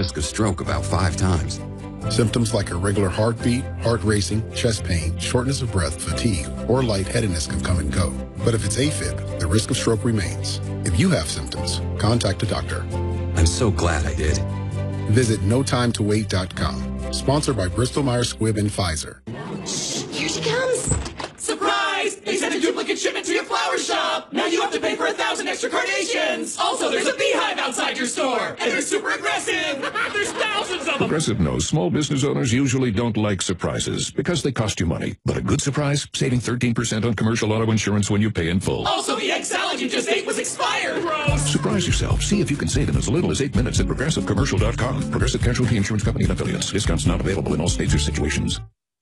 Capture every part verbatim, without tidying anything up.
risk of stroke about five times. Symptoms like irregular heartbeat, heart racing, chest pain, shortness of breath, fatigue, or lightheadedness can come and go. But if it's AFib, the risk of stroke remains. If you have symptoms, contact a doctor. I'm so glad I did. Visit no time to wait dot com. Sponsored by Bristol Myers Squibb and Pfizer. Shh, here she comes. Surprise! They sent a duplicate shipment to your flower shop. Now you have to pay for a thousand extra carnations. Also, there's a beehive outside your store. And they're super aggressive. There's thousands of them. Progressive knows small business owners usually don't like surprises because they cost you money. But a good surprise, saving thirteen percent on commercial auto insurance when you pay in full. Also, the egg salad you just ate was expired. Gross. Surprise yourself. See if you can save in as little as eight minutes at progressive commercial dot com. Progressive Casualty Insurance Company and affiliates. Discounts not available in all states or situations.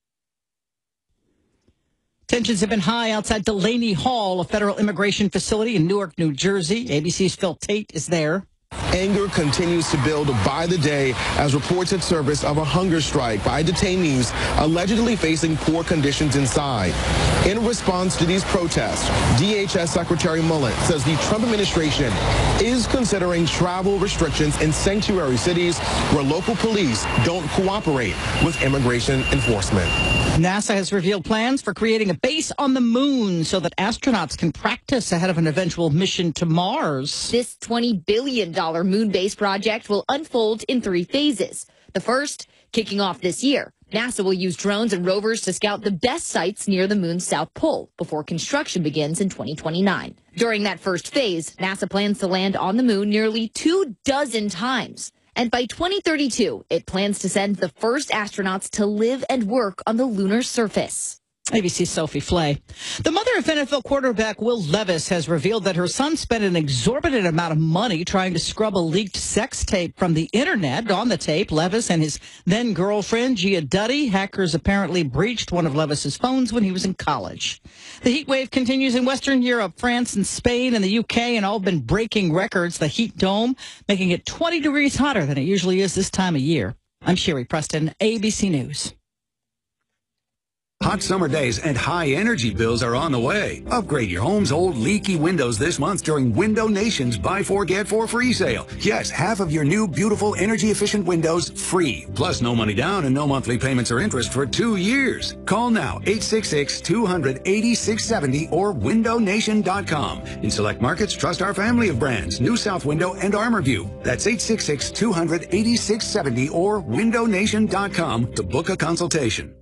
Tensions have been high outside Delaney Hall, a federal immigration facility in Newark, New Jersey. A B C's Phil Tate is there. Anger continues to build by the day as reports had surfaced of a hunger strike by detainees allegedly facing poor conditions inside. In response to these protests, D H S Secretary Mullen says the Trump administration is considering travel restrictions in sanctuary cities where local police don't cooperate with immigration enforcement. NASA has revealed plans for creating a base on the moon so that astronauts can practice ahead of an eventual mission to Mars. This twenty billion dollars moon base project will unfold in three phases. The first, kicking off this year. NASA will use drones and rovers to scout the best sites near the moon's south pole before construction begins in twenty twenty-nine. During that first phase, NASA plans to land on the moon nearly two dozen times. And by twenty thirty-two, it plans to send the first astronauts to live and work on the lunar surface. A B C's Sophie Flay. The mother of N F L quarterback Will Levis has revealed that her son spent an exorbitant amount of money trying to scrub a leaked sex tape from the internet. On the tape, Levis and his then-girlfriend, Gia Duddy, hackers apparently breached one of Levis's phones when he was in college. The heat wave continues in Western Europe. France and Spain and the U K and all been breaking records. The heat dome making it twenty degrees hotter than it usually is this time of year. I'm Sherry Preston, A B C News. Hot summer days and high energy bills are on the way. Upgrade your home's old leaky windows this month during Window Nation's Buy Four Get Four free sale. Yes, half of your new beautiful energy efficient windows free. Plus no money down and no monthly payments or interest for two years. Call now eight six six, two hundred, eighty-six seventy or window nation dot com. In select markets, trust our family of brands, New South Window and ArmorView. That's eight six six, two hundred, eighty-six seventy or window nation dot com to book a consultation.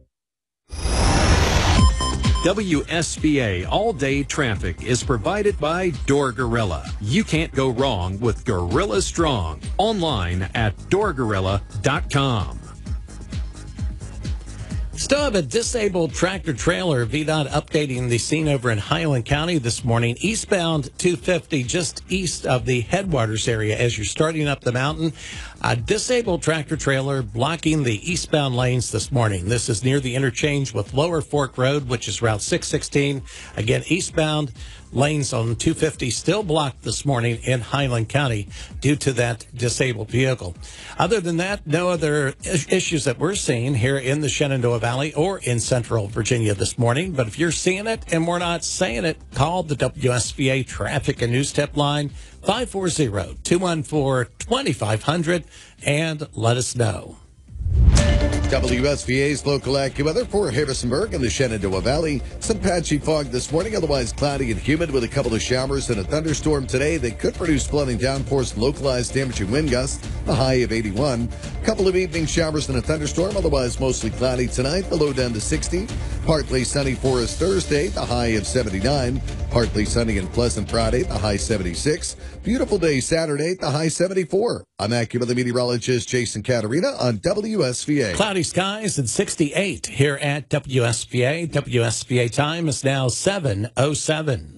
W S B A All-Day Traffic is provided by Door Gorilla. You can't go wrong with Gorilla Strong. Online at door gorilla dot com. Still have a disabled tractor trailer. V DOT updating the scene over in Highland County this morning. Eastbound two fifty, just east of the Headwaters area as you're starting up the mountain. A disabled tractor trailer blocking the eastbound lanes this morning. This is near the interchange with Lower Fork Road, which is Route six sixteen. Again, eastbound lanes on two fifty still blocked this morning in Highland County due to that disabled vehicle. Other than that, no other issues that we're seeing here in the Shenandoah Valley or in Central Virginia this morning. But if you're seeing it and we're not saying it, call the W S V A Traffic and News Tip line five four zero, two one four, two five zero zero and let us know. W S V A's local AccuWeather for Harrisonburg and the Shenandoah Valley. Some patchy fog this morning, otherwise cloudy and humid with a couple of showers and a thunderstorm today that could produce flooding downpours and localized damaging wind gusts, a high of eighty-one. A couple of evening showers and a thunderstorm, otherwise mostly cloudy tonight, the low down to sixty. Partly sunny for us Thursday, the high of seventy-nine. Partly sunny and pleasant Friday, the high seventy-six. Beautiful day Saturday, the high seventy-four. I'm AccuWeather meteorologist Jason Caterina on W S V A. Cloudy skies at sixty-eight here at W S V A. W S V A time is now seven oh seven.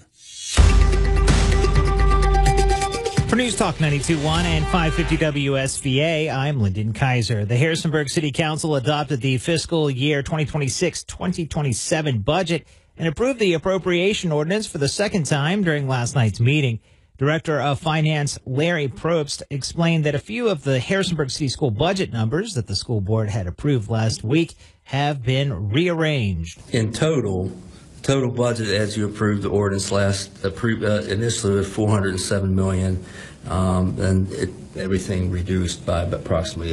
For News Talk ninety-two point one and five fifty W S V A, I'm Lyndon Kaiser. The Harrisonburg City Council adopted the fiscal year twenty twenty-six twenty twenty-seven budget and approved the appropriation ordinance for the second time during last night's meeting. Director of Finance Larry Probst explained that a few of the Harrisonburg City School budget numbers that the school board had approved last week have been rearranged. In total, total budget as you approved the ordinance last approved uh, initially was four hundred seven million dollars, um, and it, everything reduced by approximately